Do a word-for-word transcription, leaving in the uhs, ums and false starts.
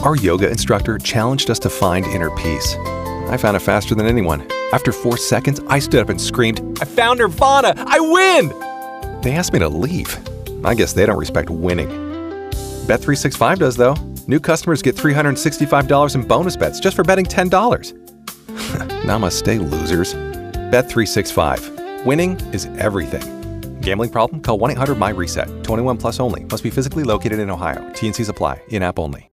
Our yoga instructor challenged us to find inner peace. I found it faster than anyone. After four seconds, I stood up and screamed, "I found Nirvana! I win!" They asked me to leave. I guess they don't respect winning. Bet three sixty-five does, though. New customers get three hundred sixty-five dollars in bonus bets just for betting ten dollars. Namaste, losers. Bet three sixty-five. Winning is everything. Gambling problem? Call one eight hundred M Y RESET. twenty-one plus only. Must be physically located in Ohio. T and Cs apply. In-app only.